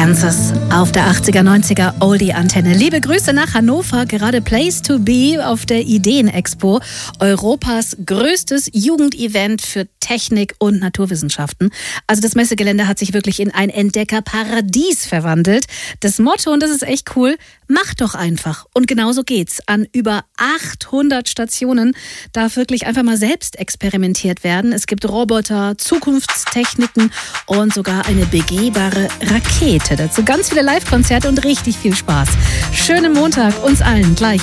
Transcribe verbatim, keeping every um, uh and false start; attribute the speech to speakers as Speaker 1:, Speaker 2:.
Speaker 1: Kansas auf der achtziger, neunziger Oldie-Antenne. Liebe Grüße nach Hannover, gerade Place to Be auf der Ideen-Expo, Europas größtes Jugendevent für Technik und Naturwissenschaften. Also das Messegelände hat sich wirklich in ein Entdeckerparadies verwandelt. Das Motto, und das ist echt cool, mach doch einfach. Und genauso geht's. An über achthundert Stationen darf wirklich einfach mal selbst experimentiert werden. Es gibt Roboter, Zukunftstechniken und sogar eine begehbare Rakete. Dazu ganz viele Live-Konzerte und richtig viel Spaß. Schönen Montag uns allen gleich.